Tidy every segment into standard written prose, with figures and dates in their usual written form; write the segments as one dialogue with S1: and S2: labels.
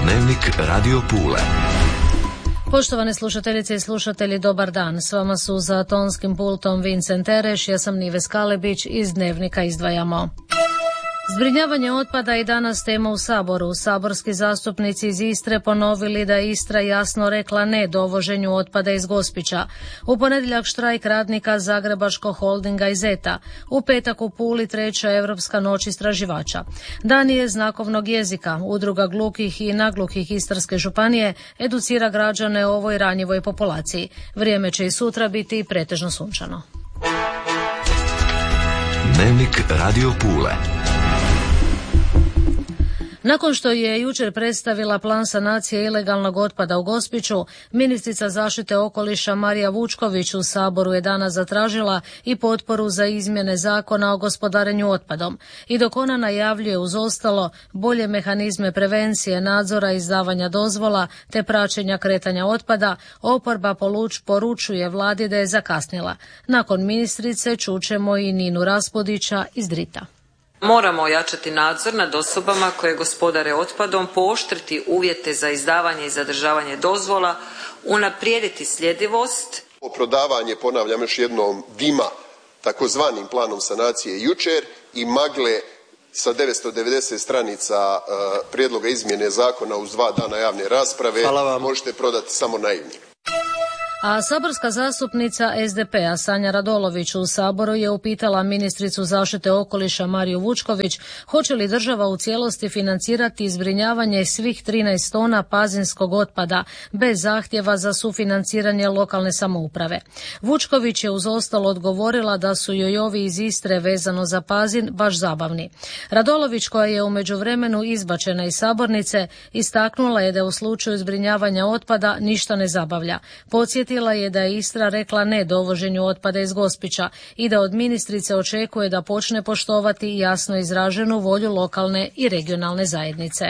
S1: Dnevnik Radio Pule.
S2: Poštovane slušateljice i slušatelji, dobar dan. S vama su za tonskim pultom Vincent Tereš, ja sam Nives Kalebić, iz Dnevnika izdvajamo. Zbrinjavanje otpada je danas tema u Saboru. Saborski zastupnici iz Istre ponovili da je Istra jasno rekla ne dovoženju otpada iz Gospića. U ponedjeljak štrajk radnika Zagrebačkog holdinga i Zeta. U petak u Puli treća Europska noć istraživača. Dan je znakovnog jezika. Udruga gluhih i nagluhih Istarske županije educira građane o ovoj ranjivoj populaciji. Vrijeme će i sutra biti pretežno sunčano.
S1: Dnevnik Radio Pule.
S2: Nakon što je jučer predstavila plan sanacije ilegalnog otpada u Gospiću, ministrica zaštite okoliša Marija Vučković u Saboru je danas zatražila i potporu za izmjene zakona o gospodarenju otpadom. I dok ona najavljuje uz ostalo bolje mehanizme prevencije, nadzora, izdavanja dozvola te praćenja kretanja otpada, oporba poručuje vladi da je zakasnila. Nakon ministrice čućemo i Ninu Raspudića iz Drita.
S3: Moramo ojačati nadzor nad osobama koje gospodare otpadom, pooštriti uvjete za izdavanje i zadržavanje dozvola, unaprijediti sljedivost.
S4: Prodavanje, ponavljam još jednom, dima takozvanim planom sanacije jučer i magle sa 990 stranica prijedloga izmjene zakona uz 2 dana javne rasprave možete prodati samo naivnim.
S2: A saborska zastupnica SDP-a Sanja Radolović u Saboru je upitala ministricu zaštite okoliša Mariju Vučković hoće li država u cijelosti financirati zbrinjavanje svih 13 tona pazinskog otpada bez zahtjeva za sufinanciranje lokalne samouprave. Vučković je uz ostalo odgovorila da su joj ovi iz Istre vezano za Pazin baš zabavni. Radolović, koja je u međuvremenu izbačena iz sabornice, istaknula je da u slučaju zbrinjavanja otpada ništa ne zabavlja. Podsjetila je da je Istra rekla ne dovoženju otpada iz Gospića i da od ministrice očekuje da počne poštovati jasno izraženu volju lokalne i regionalne zajednice.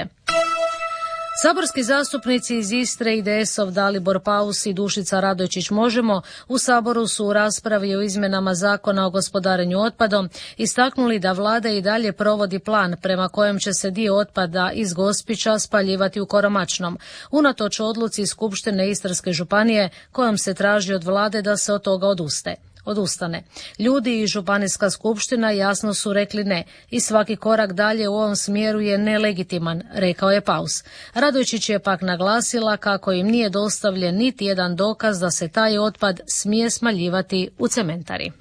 S2: Saborski zastupnici iz Istre, IDS-ov Dalibor Paus i Dušica Radojčić Možemo u Saboru su u raspravi o izmjenama zakona o gospodarenju otpadom istaknuli da vlada i dalje provodi plan prema kojem će se dio otpada iz Gospića spaljivati u Koromačnom, unatoč odluci Skupštine Istarske županije kojom se traži od vlade da se od toga odustane. Ljudi i županijska skupština jasno su rekli ne i svaki korak dalje u ovom smjeru je nelegitiman, rekao je Paus. Radojčić je pak naglasila kako im nije dostavljen niti jedan dokaz da se taj otpad smije smaljivati u cementari.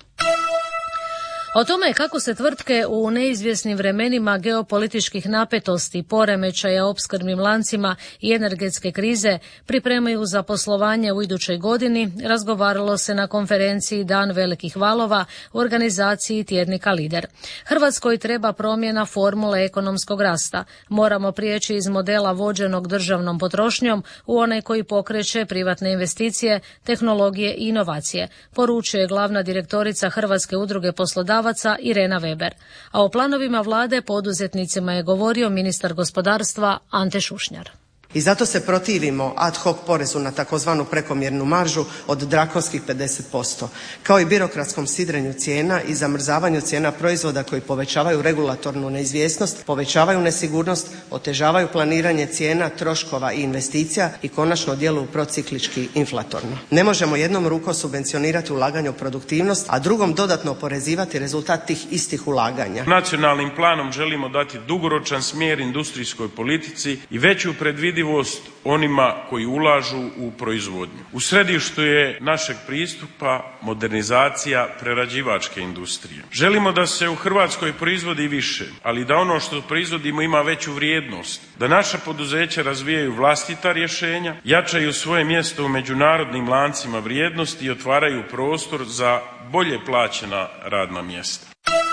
S2: O tome kako se tvrtke u neizvjesnim vremenima geopolitičkih napetosti, poremećaja opskrbnim lancima i energetske krize pripremaju za poslovanje u idućoj godini, razgovaralo se na konferenciji Dan velikih valova u organizaciji tjednika Lider. Hrvatskoj treba promjena formule ekonomskog rasta. Moramo prijeći iz modela vođenog državnom potrošnjom u onaj koji pokreće privatne investicije, tehnologije i inovacije, poručuje glavna direktorica Hrvatske udruge poslodavaca Irena Weber. A o planovima vlade poduzetnicima je govorio ministar gospodarstva Ante Šušnjar.
S5: I zato se protivimo ad hoc porezu na takozvanu prekomjernu maržu od drakonskih 50%, kao i birokratskom sidrenju cijena i zamrzavanju cijena proizvoda koji povećavaju regulatornu neizvjesnost, povećavaju nesigurnost, otežavaju planiranje cijena, troškova i investicija i konačno djeluju prociklički inflatorno. Ne možemo jednom rukom subvencionirati ulaganje u produktivnost, a drugom dodatno oporezivati rezultat tih istih ulaganja.
S6: Nacionalnim planom želimo dati dugoročan smjer industrijskoj politici i veću predvidivost onima koji ulažu u proizvodnju. U središtu je našeg pristupa modernizacija prerađivačke industrije. Želimo da se u Hrvatskoj proizvodi više, ali da ono što proizvodimo ima veću vrijednost, da naša poduzeća razvijaju vlastita rješenja, jačaju svoje mjesto u međunarodnim lancima vrijednosti i otvaraju prostor za bolje plaćena radna mjesta.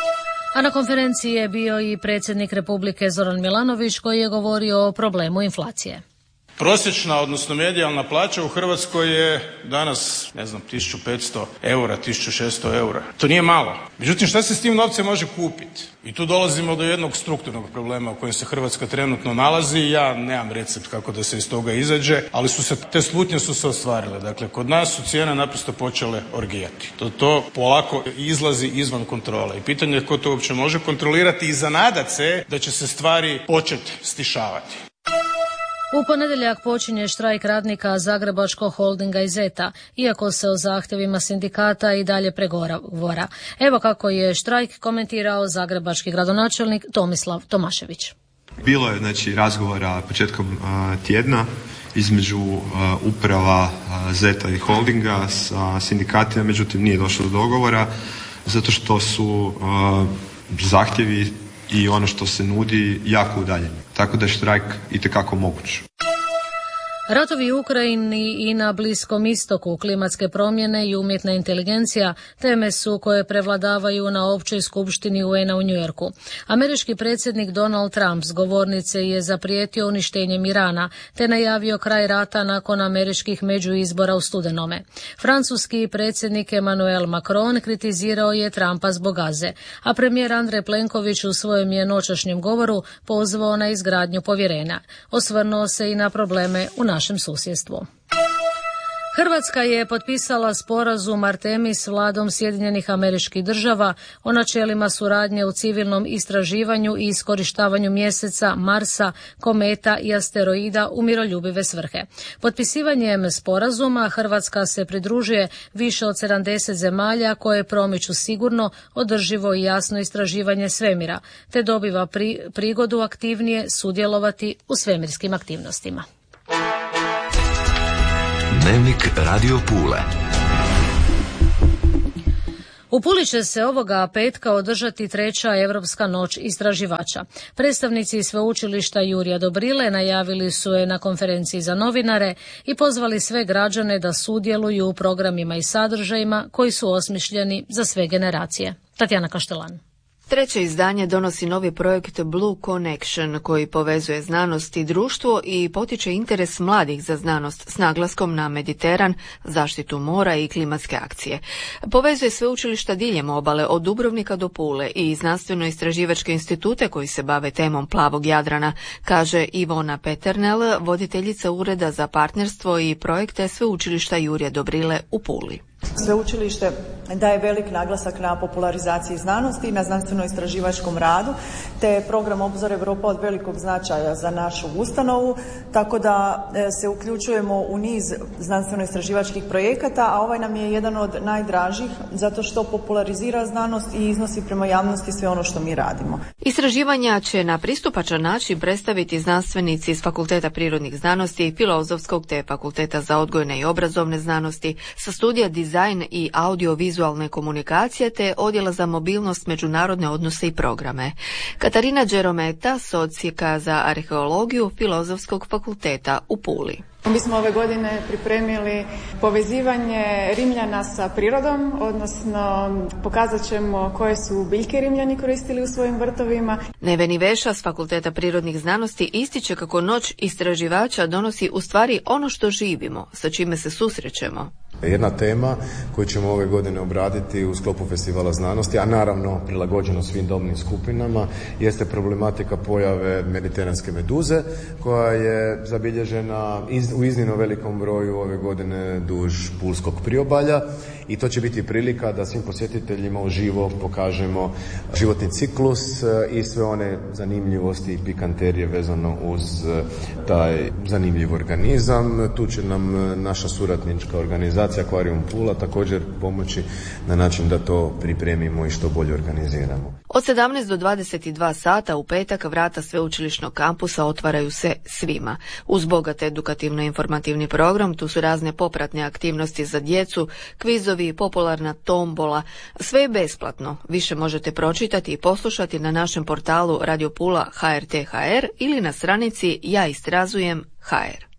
S2: A na konferenciji je bio i predsjednik Republike Zoran Milanović koji je govorio o problemu inflacije.
S7: Prosječna, odnosno medijalna plaća u Hrvatskoj je danas, 1500 eura, 1600 eura. To nije malo. Međutim, šta se s tim novcem može kupiti? I tu dolazimo do jednog strukturnog problema u kojem se Hrvatska trenutno nalazi. Ja nemam recept kako da se iz toga izađe, ali te slutnje su se ostvarile. Dakle, kod nas su cijene naprosto počele orgijati. To polako izlazi izvan kontrole. I pitanje je ko to uopće može kontrolirati i zanadat se da će se stvari početi stišavati.
S2: U ponedjeljak počinje štrajk radnika Zagrebačkog holdinga i Zeta, iako se o zahtjevima sindikata i dalje pregovara. Evo kako je štrajk komentirao zagrebački gradonačelnik Tomislav Tomašević.
S8: Bilo je razgovora početkom tjedna između uprava Zeta i holdinga sa sindikatima, međutim nije došlo do dogovora zato što su zahtjevi i ono što se nudi jako udaljeni. Tako da je štrajk itekako moguć.
S2: Ratovi u Ukrajini i na Bliskom istoku, klimatske promjene i umjetna inteligencija teme su koje prevladavaju na općoj skupštini UN-a u Njujorku. Američki predsjednik Donald Trump s govornice je zaprijetio uništenjem Irana te najavio kraj rata nakon američkih međuizbora u studenome. Francuski predsjednik Emmanuel Macron kritizirao je Trumpa zbog Gaze, a premijer Andrej Plenković u svojem je noćašnjem govoru pozvao na izgradnju povjerenja. Osvrnuo se i na probleme u našem susjedstvu. Hrvatska je potpisala sporazum Artemis s vladom Sjedinjenih Američkih Država o načelima suradnje u civilnom istraživanju i iskorištavanju mjeseca, Marsa, kometa i asteroida u miroljubive svrhe. Potpisivanjem sporazuma Hrvatska se pridružuje više od 70 zemalja koje promiču sigurno, održivo i jasno istraživanje svemira, te dobiva prigodu aktivnije sudjelovati u svemirskim aktivnostima.
S1: Dnevnik Radio Pule.
S2: U Puli će se ovoga petka održati 3. Europska noć istraživača. Predstavnici sveučilišta Jurija Dobrile najavili su je na konferenciji za novinare i pozvali sve građane da sudjeluju u programima i sadržajima koji su osmišljeni za sve generacije. Tatjana Kaštelan.
S9: Treće izdanje donosi novi projekt Blue Connection koji povezuje znanost i društvo i potiče interes mladih za znanost s naglaskom na Mediteran, zaštitu mora i klimatske akcije. Povezuje sveučilišta diljem obale od Dubrovnika do Pule i znanstveno-istraživačke institute koji se bave temom plavog Jadrana, kaže Ivona Peternel, voditeljica Ureda za partnerstvo i projekte sveučilišta Jurija Dobrile u Puli.
S10: Sveučilište daje velik naglasak na popularizaciji znanosti i na znanstveno-istraživačkom radu, te je program Obzor Europa od velikog značaja za našu ustanovu, tako da se uključujemo u niz znanstveno-istraživačkih projekata, a ovaj nam je jedan od najdražih zato što popularizira znanost i iznosi prema javnosti sve ono što mi radimo.
S9: Istraživanja će na pristupačan način predstaviti znanstvenici iz Fakulteta prirodnih znanosti, Filozofskog te Fakulteta za odgojne i obrazovne znanosti, sa studija dizajn i audiovizualne komunikacije te odjela za mobilnost, međunarodne odnose i programe. Katarina Đerometa s odsjeka za arheologiju Filozofskog fakulteta u Puli.
S11: Mi smo ove godine pripremili povezivanje Rimljana sa prirodom, odnosno pokazat ćemo koje su biljke Rimljani koristili u svojim vrtovima.
S9: Neveni Veša s Fakulteta prirodnih znanosti ističe kako noć istraživača donosi u stvari ono što živimo, sa čime se susrećemo.
S12: Jedna tema koju ćemo ove godine obraditi u sklopu Festivala znanosti, a naravno prilagođeno svim dobnim skupinama, jeste problematika pojave mediteranske meduze, koja je zabilježena u iznimno velikom broju ove godine duž Pulskog priobalja, i to će biti prilika da svim posjetiteljima uživo pokažemo životni ciklus i sve one zanimljivosti i pikanterije vezano uz taj zanimljiv organizam. Tu će nam naša suradnička organizacija Akvarijum Pula također pomoći na način da to pripremimo i što bolje organiziramo.
S9: Od 17 do 22 sata u petak vrata sveučilišnog kampusa otvaraju se svima. Uz bogat edukativno-informativni program tu su razne popratne aktivnosti za djecu, kvizovi, popularna tombola. Sve je besplatno. Više možete pročitati i poslušati na našem portalu Radio Pula HRT.hr ili na stranici Ja istrazujem HR.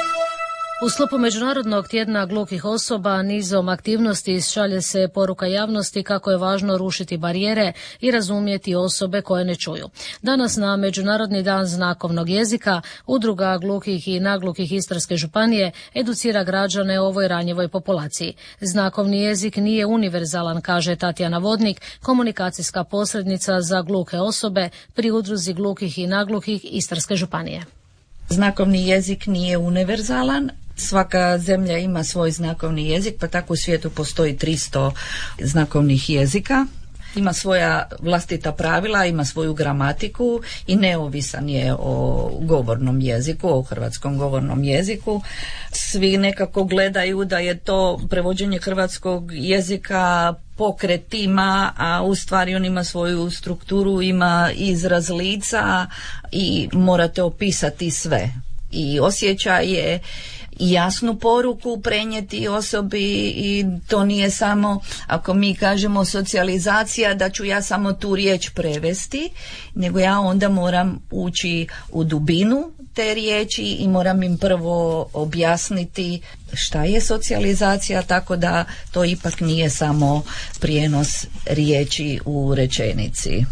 S2: U sklopu Međunarodnog tjedna gluhih osoba nizom aktivnosti šalje se poruka javnosti kako je važno rušiti barijere i razumjeti osobe koje ne čuju. Danas na Međunarodni dan znakovnog jezika Udruga gluhih i nagluhih Istarske županije educira građane o ovoj ranjivoj populaciji. Znakovni jezik nije univerzalan, kaže Tatjana Vodnik, komunikacijska posrednica za gluhe osobe pri Udruzi gluhih i nagluhih Istarske županije.
S13: Znakovni jezik nije univerzalan. Svaka zemlja ima svoj znakovni jezik, pa tako u svijetu postoji 300 znakovnih jezika. ima svoja vlastita pravila, ima svoju gramatiku i neovisan je o govornom jeziku, o hrvatskom govornom jeziku. Svi nekako gledaju da je to prevođenje hrvatskog jezika pokret ima, a u stvari on ima svoju strukturu, ima izraz lica i morate opisati sve. I osjećaj je jasnu poruku prenijeti osobi i to nije samo, ako mi kažemo socijalizacija, da ću ja samo tu riječ prevesti, nego ja onda moram ući u dubinu te riječi i moram im prvo objasniti šta je socijalizacija, tako da to ipak nije samo prijenos riječi u rečenici.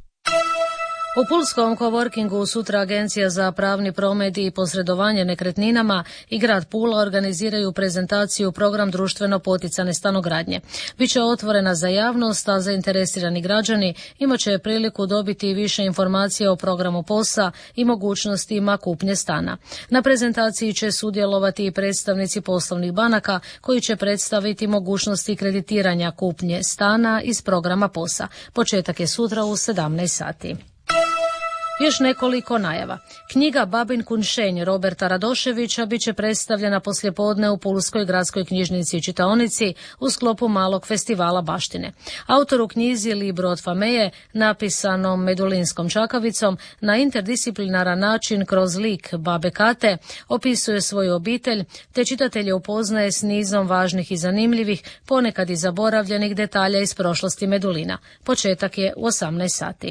S2: U pulskom coworkingu sutra Agencija za pravni promet i posredovanje nekretninama i grad Pula organiziraju prezentaciju program društveno poticane stanogradnje. Biće otvorena za javnost, a zainteresirani građani imat će priliku dobiti više informacija o programu POS-a i mogućnostima kupnje stana. Na prezentaciji će sudjelovati i predstavnici poslovnih banaka koji će predstaviti mogućnosti kreditiranja kupnje stana iz programa POS-a. Početak je sutra u 17 sati. Još nekoliko najava. Knjiga Babin Kunšenj Roberta Radoševića bit će predstavljena poslijepodne u Pulskoj gradskoj knjižnici i čitaonici u sklopu malog festivala baštine. Autor u knjizi Libro od Fameje, napisanom medulinskom čakavicom, na interdisciplinaran način kroz lik babe Kate opisuje svoju obitelj, te čitatelje upoznaje s nizom važnih i zanimljivih, ponekad i zaboravljenih detalja iz prošlosti Medulina. Početak je u 18 sati.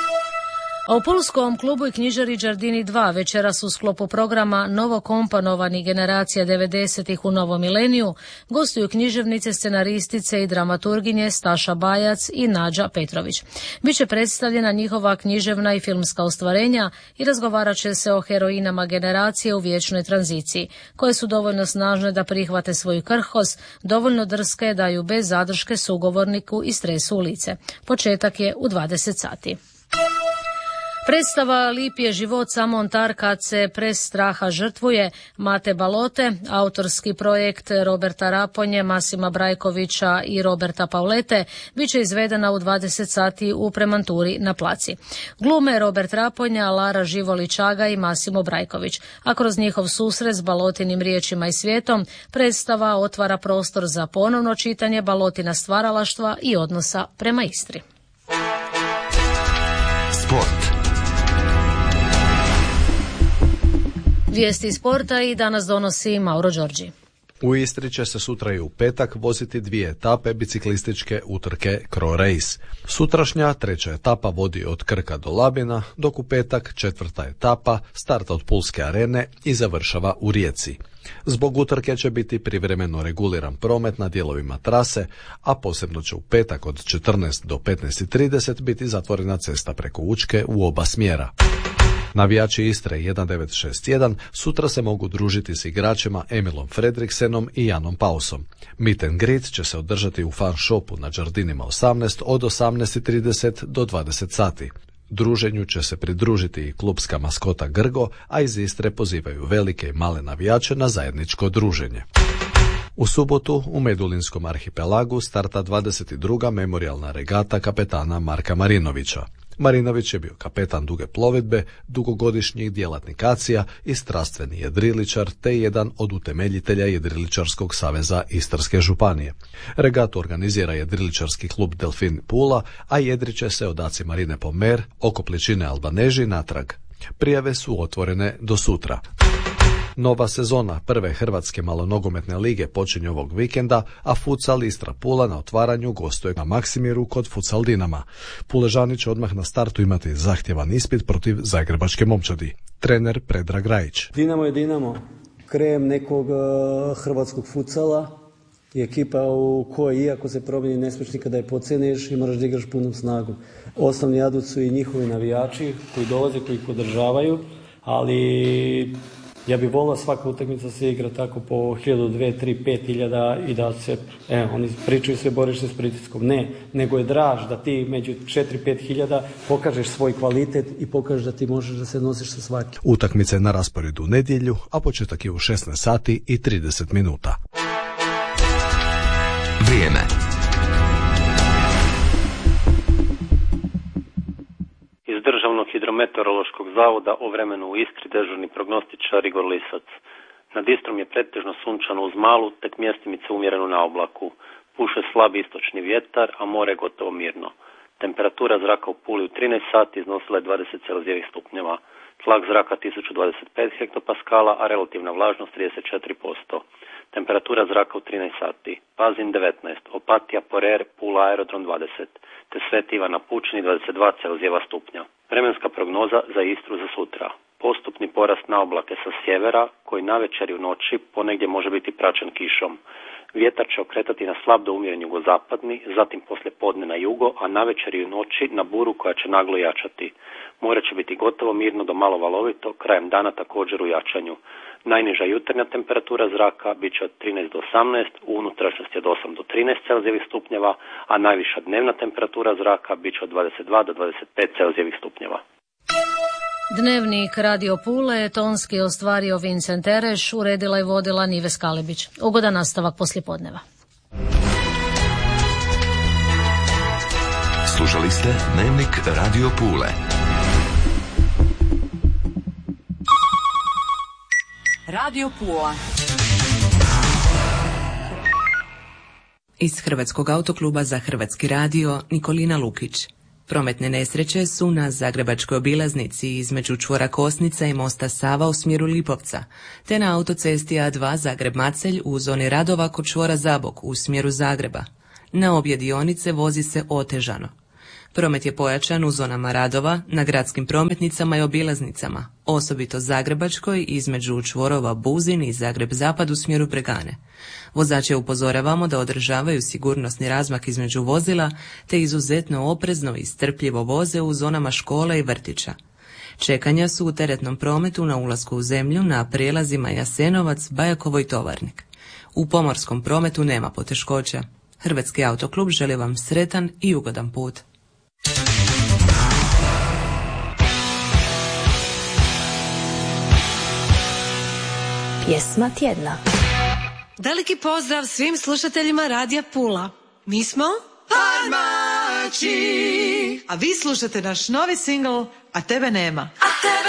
S2: A u Pulskom klubu i knjižari Đardini 2 večeras u sklopu programa novokomponovani generacija 90-ih u novom mileniju gostuju književnice, scenaristice i dramaturginje Staša Bajac i Nađa Petrović. Biće predstavljena njihova književna i filmska ostvarenja i razgovarat će se o heroinama generacije u vječnoj tranziciji, koje su dovoljno snažne da prihvate svoju krhkost, dovoljno drske da ju bez zadrške sugovorniku i stresu u lice. Početak je u 20 sati. Predstava Lip je život samo ontar kad se pres straha žrtvuje Mate Balote, autorski projekt Roberta Raponje, Masima Brajkovića i Roberta Paulete, bit će izvedena u 20 sati u Premanturi na Placi. Glume Robert Raponja, Lara Živolićaga i Masimo Brajković, a kroz njihov susret s Balotinim riječima i svijetom predstava otvara prostor za ponovno čitanje Balotina stvaralaštva i odnosa prema Istri.
S1: Sport.
S2: Vijesti sporta i danas donosi Mauro Đorđi.
S14: U Istri će se sutra i u petak voziti 2 etape biciklističke utrke Cro Race. Sutrašnja 3. etapa vodi od Krka do Labina, dok u petak 4. etapa starta od Pulske arene i završava u Rijeci. Zbog utrke će biti privremeno reguliran promet na dijelovima trase, a posebno će u petak od 14 do 15:30 biti zatvorena cesta preko Učke u oba smjera. Navijači Istre 1961 sutra se mogu družiti s igračima Emilom Fredriksenom i Janom Pausom. Meet and greet će se održati u fan shopu na Đardinima 18 od 18:30 do 20 sati. Druženju će se pridružiti i klubska maskota Grgo, a iz Istre pozivaju velike i male navijače na zajedničko druženje. U subotu u Medulinskom arhipelagu starta 22. memorijalna regata kapetana Marka Marinovića. Marinović je bio kapetan duge plovidbe, dugogodišnjih djelatnik ACI-a i strastveni jedriličar, te jedan od utemeljitelja Jedriličarskog saveza Istarske županije. Regatu organizira jedriličarski klub Delfin Pula, a jedriće se od ACI Marine Pomer, Okopličine Albaneži natrag. Prijave su otvorene do sutra. Nova sezona prve Hrvatske malonogometne lige počinje ovog vikenda, a Futsal Istra Pula na otvaranju gostuje na Maksimiru kod Futsal Dinama. Puležani će odmah na startu imati zahtjevan ispit protiv Zagrebačke momčadi. Trener Predrag Rajić.
S15: Dinamo je Dinamo, krejem nekog hrvatskog futsala i ekipa u kojoj iako se promijeni ne smiješ nikada je podceniš i moraš da igraš punom snagom. Osnovni adut su i njihovi navijači koji dolaze, koji ih podržavaju, ali ja bih volio svaka utakmica se igra tako po 1000, 2, 3, 5 hiljada i da se, oni pričaju se, boriš se s pritiskom. Ne, nego je draž da ti među 4-5 hiljada pokažeš svoj kvalitet i pokažeš da ti možeš da se nosiš sa svakim.
S14: Utakmice je na rasporedu u nedjelju, a početak je u 16 sati i 30 minuta.
S16: Meteorološkog zavoda o vremenu u Istri dežurni prognostičar Igor Lisac. Nad Istrom je pretežno sunčano uz malu, tek mjestimice umjerenu na oblaku. Puše slab istočni vjetar, a more gotovo mirno. Temperatura zraka u Puli u 13 sati iznosila je 20,9 stupnjeva. Tlak zraka 1025 hektopaskala, a relativna vlažnost 34%. Temperatura zraka u 13 sati. Pazin 19, Opatija, Porer, Pula, Aerodrom 20, te Sveti Ivan na Pučini 22,1 stupnja. Vremenska prognoza za Istru za sutra. Postupni porast na oblake sa sjevera, koji navečer i u noći ponegdje može biti praćen kišom. Vjetar će okretati na slab do umjeren jugozapadni, zatim poslije podne na jugo, a navečer i u noći na buru koja će naglo jačati. More će biti gotovo mirno do malo valovito, krajem dana također u jačanju. Najniža jutarnja temperatura zraka bit će od 13 do 18, u unutrašnjosti od 8 do 13 celzijevih stupnjeva, a najviša dnevna temperatura zraka bit će od 22 do 25 celzijevih stupnjeva.
S2: Dnevnik Radio Pule tonski ostvario Vincent Ereš, uredila i vodila Nive Skalibić. Ugodan nastavak poslijepodneva.
S1: Slušali ste Dnevnik Radio Pule.
S17: Radio Pula. Iz Hrvatskog autokluba za Hrvatski radio Nikolina Lukić. Prometne nesreće su na zagrebačkoj obilaznici između čvora Kosnica i mosta Sava u smjeru Lipovca, te na autocesti A2 Zagreb-Macelj u zoni radova kod čvora Zabok u smjeru Zagreba. Na obje dionice vozi se otežano. Promet je pojačan u zonama radova, na gradskim prometnicama i obilaznicama, osobito Zagrebačkoj između čvorova Buzin i Zagreb-Zapad u smjeru Bregane. Vozače upozoravamo da održavaju sigurnosni razmak između vozila, te izuzetno oprezno i strpljivo voze u zonama škola i vrtića. Čekanja su u teretnom prometu na ulasku u zemlju na prijelazima Jasenovac, Bajakovo i Tovarnik. U pomorskom prometu nema poteškoća. Hrvatski autoklub želi vam sretan i ugodan put.
S18: Pjesma tjedna.
S19: Veliki pozdrav svim slušateljima Radija Pula. Mi smo Parmači. A vi slušate naš novi singl A tebe nema. A tebe